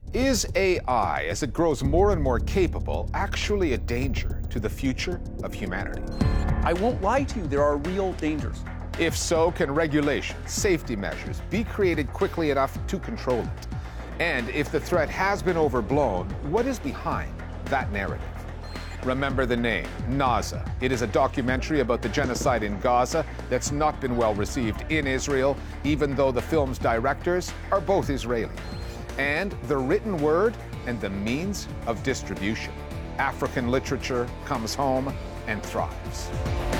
Is AI, as it grows more and more capable, actually a danger to the future of humanity? I won't lie to you, there are real dangers. If so, can regulations, safety measures be created quickly enough to control it? And if the threat has been overblown, what is behind that narrative? Remember the name, Naza. It is a documentary about the genocide in Gaza that's not been well received in Israel, even though the film's directors are both Israeli. And the written word and the means of distribution. African literature comes home and thrives.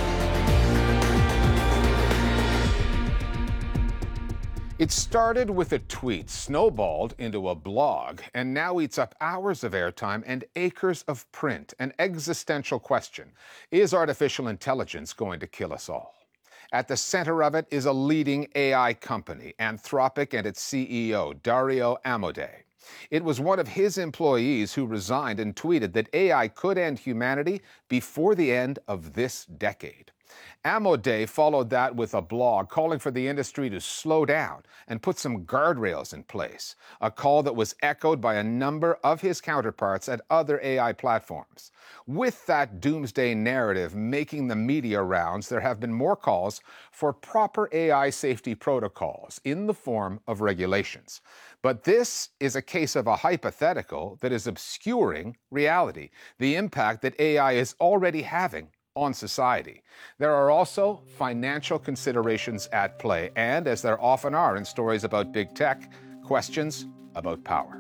It started with a tweet, snowballed into a blog, and now eats up hours of airtime and acres of print. An existential question: is artificial intelligence going to kill us all? At the center of it is a leading AI company, Anthropic, and its CEO, Dario Amodei. It was one of his employees who resigned and tweeted that AI could end humanity before the end of this decade. Amodei followed that with a blog calling for the industry to slow down and put some guardrails in place, a call that was echoed by a number of his counterparts at other AI platforms. With that doomsday narrative making the media rounds, there have been more calls for proper AI safety protocols in the form of regulations. But this is a case of a hypothetical that is obscuring reality, the impact that AI is already having on society. There are also financial considerations at play, and as there often are in stories about big tech, questions about power.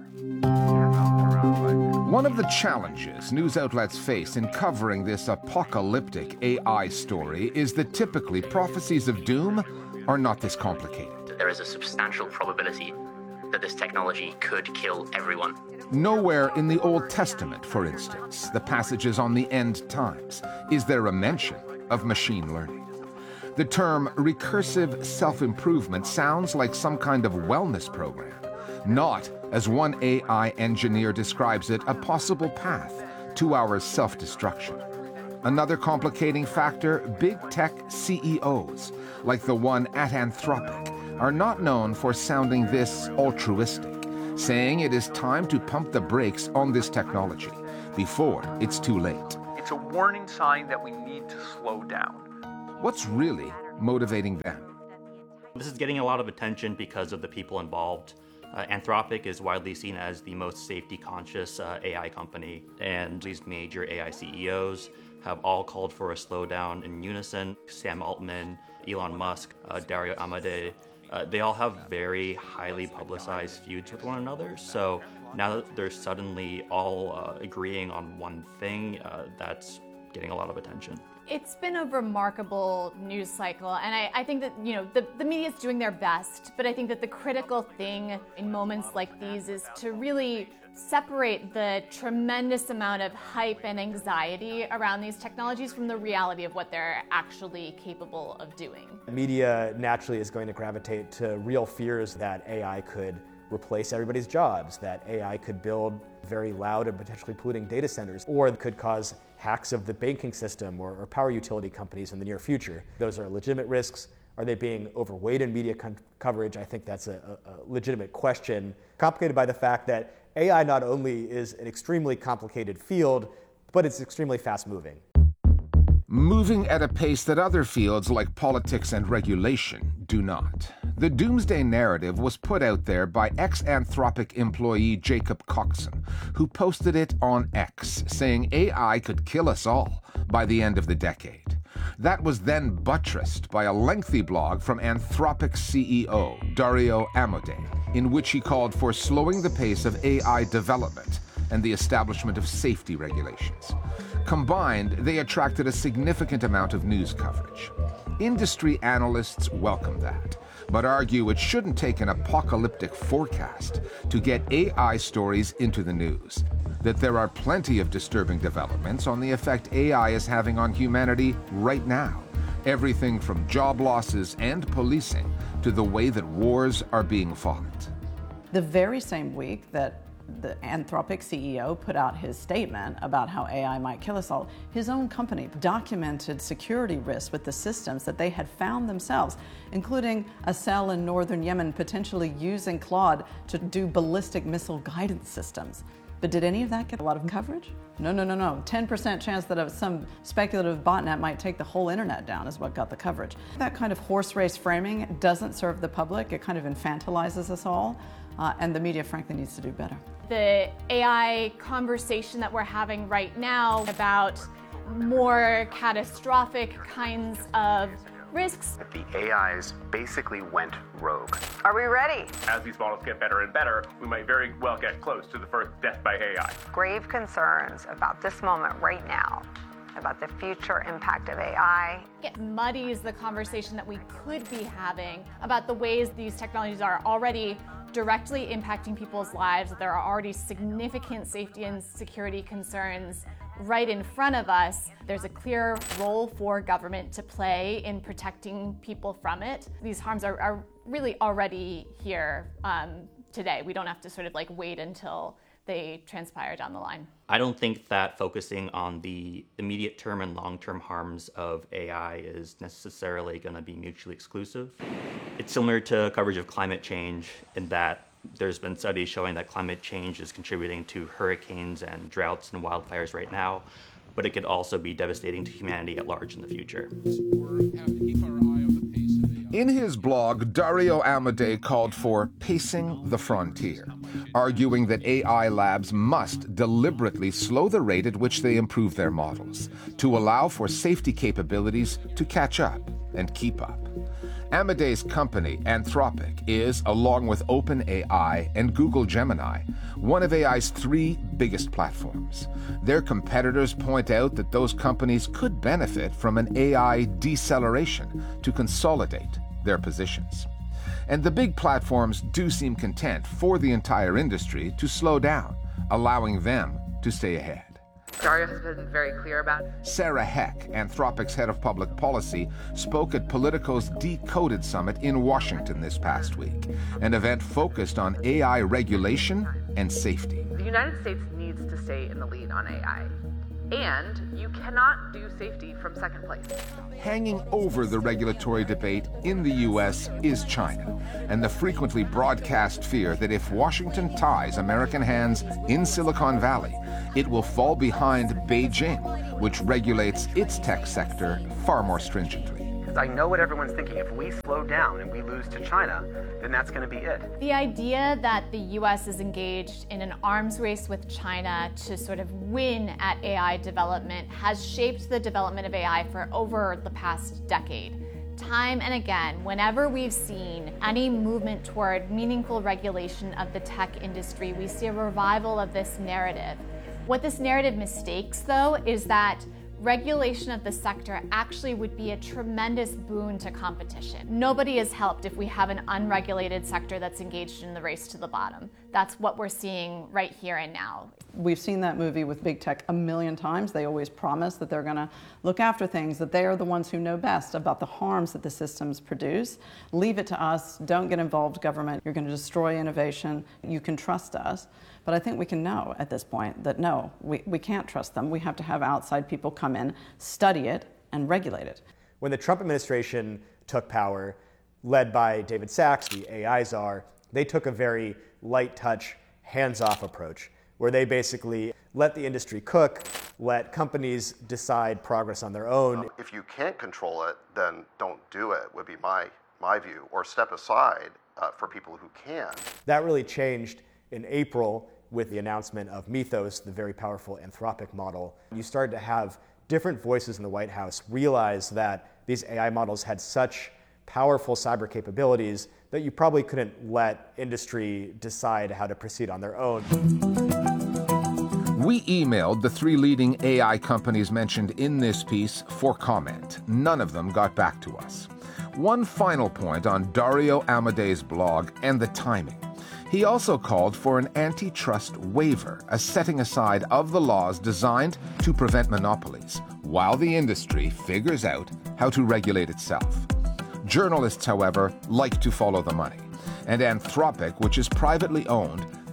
One of the challenges news outlets face in covering this apocalyptic AI story is that typically prophecies of doom are not this complicated. There is a substantial probability that this technology could kill everyone. Nowhere in the Old Testament, for instance, the passages on the end times, is there a mention of machine learning. The term recursive self-improvement sounds like some kind of wellness program, not, as one AI engineer describes it, a possible path to our self-destruction. Another complicating factor, big tech CEOs, like the one at Anthropic, are not known for sounding this altruistic, saying it is time to pump the brakes on this technology before it's too late. It's a warning sign that we need to slow down. What's really motivating them? This is getting a lot of attention because of the people involved. Anthropic is widely seen as the most safety-conscious AI company, and these major AI CEOs have all called for a slowdown in unison. Sam Altman, Elon Musk, Dario Amodei, they all have very highly publicized feuds with one another. So now that they're suddenly all agreeing on one thing, that's getting a lot of attention. It's been a remarkable news cycle, and I think that the media is doing their best, but I think that the critical thing in moments like these is to really separate the tremendous amount of hype and anxiety around these technologies from the reality of what they're actually capable of doing. Media naturally is going to gravitate to real fears that AI could replace everybody's jobs, that AI could build very loud and potentially polluting data centers, or could cause hacks of the banking system or power utility companies in the near future. Those are legitimate risks. Are they being overweight in media coverage? I think that's a legitimate question, complicated by the fact that AI not only is an extremely complicated field, but it's extremely fast-moving. Moving at a pace that other fields like politics and regulation do not. The doomsday narrative was put out there by ex-Anthropic employee Jacob Coxon, who posted it on X, saying AI could kill us all by the end of the decade. That was then buttressed by a lengthy blog from Anthropic CEO Dario Amodei, in which he called for slowing the pace of AI development and the establishment of safety regulations. Combined, they attracted a significant amount of news coverage. Industry analysts welcome that, but argue it shouldn't take an apocalyptic forecast to get AI stories into the news, that there are plenty of disturbing developments on the effect AI is having on humanity right now, everything from job losses and policing to the way that wars are being fought. The very same week that The Anthropic CEO put out his statement about how AI might kill us all. His own company documented security risks with the systems that they had found themselves, including a cell in northern Yemen potentially using Claude to do ballistic missile guidance systems. But did any of that get a lot of coverage? No. 10% chance that some speculative botnet might take the whole internet down is what got the coverage. That kind of horse race framing doesn't serve the public. It kind of infantilizes us all, and the media, frankly, needs to do better. The AI conversation that we're having right now about more catastrophic kinds of risks. The AIs basically went rogue. Are we ready? As these models get better and better, we might very well get close to the first death by AI. Grave concerns about this moment right now, about the future impact of AI. It muddies the conversation that we could be having about the ways these technologies are already directly impacting people's lives. There are already significant safety and security concerns right in front of us. There's a clear role for government to play in protecting people from it. These harms are really already here today. We don't have to sort of wait until they transpire down the line. I don't think that focusing on the immediate term and long-term harms of AI is necessarily going to be mutually exclusive. It's similar to coverage of climate change in that there's been studies showing that climate change is contributing to hurricanes and droughts and wildfires right now, but it could also be devastating to humanity at large in the future. In his blog, Dario Amodei called for pacing the frontier, arguing that AI labs must deliberately slow the rate at which they improve their models to allow for safety capabilities to catch up and keep up. Amodei's company, Anthropic, is, along with OpenAI and Google Gemini, one of AI's 3 biggest platforms. Their competitors point out that those companies could benefit from an AI deceleration to consolidate their positions. And the big platforms do seem content for the entire industry to slow down, allowing them to stay ahead. Dario has been very clear about it. Sarah Heck, Anthropic's head of public policy, spoke at Politico's Decoded Summit in Washington this past week, an event focused on AI regulation and safety. The United States needs to stay in the lead on AI. And you cannot do safety from second place. Hanging over the regulatory debate in the U.S. is China, and the frequently broadcast fear that if Washington ties American hands in Silicon Valley, it will fall behind Beijing, which regulates its tech sector far more stringently. I know what everyone's thinking. If we slow down and we lose to China, then that's going to be it. The idea that the US is engaged in an arms race with China to sort of win at AI development has shaped the development of AI for over the past decade. Time and again, whenever we've seen any movement toward meaningful regulation of the tech industry, we see a revival of this narrative. What this narrative mistakes, though, is that regulation of the sector actually would be a tremendous boon to competition. Nobody is helped if we have an unregulated sector that's engaged in the race to the bottom. That's what we're seeing right here and now. We've seen that movie with big tech a million times. They always promise that they're going to look after things, that they are the ones who know best about the harms that the systems produce. Leave it to us. Don't get involved, government. You're going to destroy innovation. You can trust us. But I think we can know at this point that no, we can't trust them. We have to have outside people come in, study it, and regulate it. When the Trump administration took power, led by David Sachs, the AI czar, they took a very light touch, hands-off approach, where they basically let the industry cook, let companies decide progress on their own. If you can't control it, then don't do it, would be my view, or step aside for people who can. That really changed in April with the announcement of Mythos, the very powerful Anthropic model. You started to have different voices in the White House realize that these AI models had such powerful cyber capabilities that you probably couldn't let industry decide how to proceed on their own. We emailed the 3 leading AI companies mentioned in this piece for comment. None of them got back to us. One final point on Dario Amodei's blog and the timing. He also called for an antitrust waiver, a setting aside of the laws designed to prevent monopolies, while the industry figures out how to regulate itself. Journalists, however, like to follow the money, and Anthropic, which is privately owned,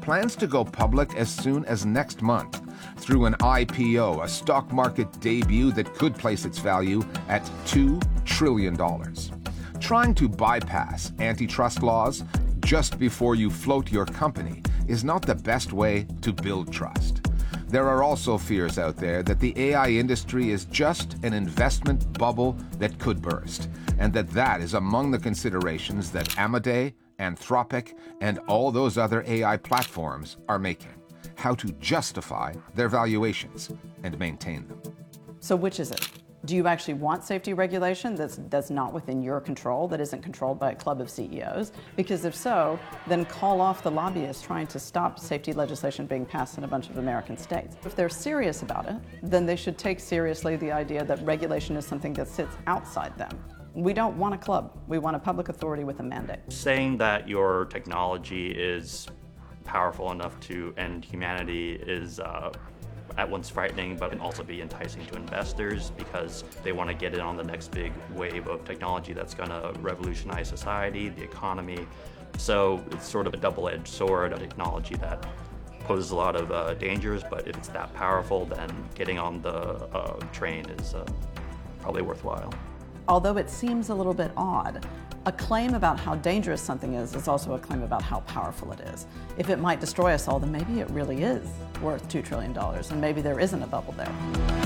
plans to go public as soon as next month through an IPO, a stock market debut that could place its value at $2 trillion. Trying to bypass antitrust laws just before you float your company is not the best way to build trust. There are also fears out there that the AI industry is just an investment bubble that could burst, and that is among the considerations that Amadei, Anthropic, and all those other AI platforms are making. How to justify their valuations and maintain them. So which is it? Do you actually want safety regulation that's not within your control, that isn't controlled by a club of CEOs? Because if so, then call off the lobbyists trying to stop safety legislation being passed in a bunch of American states. If they're serious about it, then they should take seriously the idea that regulation is something that sits outside them. We don't want a club. We want a public authority with a mandate. Saying that your technology is powerful enough to end humanity is at once frightening, but can also be enticing to investors because they want to get in on the next big wave of technology that's going to revolutionize society, the economy. So it's sort of a double-edged sword, a technology that poses a lot of dangers, but if it's that powerful, then getting on the train is probably worthwhile. Although it seems a little bit odd, a claim about how dangerous something is also a claim about how powerful it is. If it might destroy us all, then maybe it really is worth $2 trillion, and maybe there isn't a bubble there.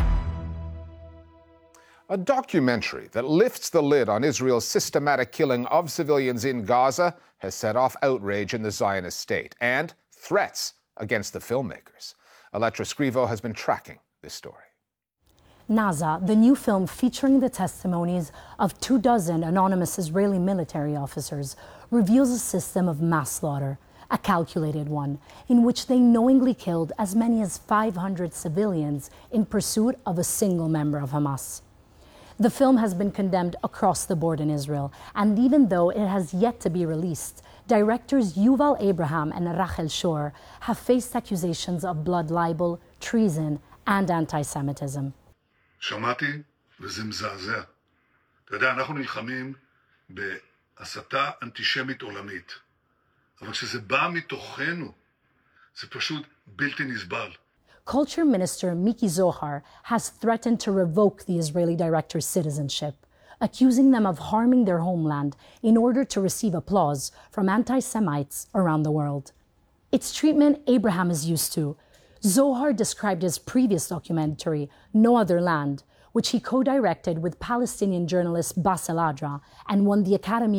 A documentary that lifts the lid on Israel's systematic killing of civilians in Gaza has set off outrage in the Zionist state and threats against the filmmakers. Elettra Scrivo has been tracking this story. Naza, the new film featuring the testimonies of 24 anonymous Israeli military officers, reveals a system of mass slaughter, a calculated one, in which they knowingly killed as many as 500 civilians in pursuit of a single member of Hamas. The film has been condemned across the board in Israel, and even though it has yet to be released, directors Yuval Abraham and Rachel Shor have faced accusations of blood libel, treason, and anti-Semitism. שמעתי וזה מזעזע. אתה יודע, אנחנו נלחמים בהסתה אנטישמית עולמית. אבל כשזה בא מתוכנו, זה פשוט בלתי נסבל. Culture Minister Miki Zohar has threatened to revoke the Israeli director's citizenship, accusing them of harming their homeland in order to receive applause from anti-Semites around the world. It's treatment Abraham is used to. Zohar described his previous documentary, No Other Land, which he co-directed with Palestinian journalist Bassel Adra and won the Academy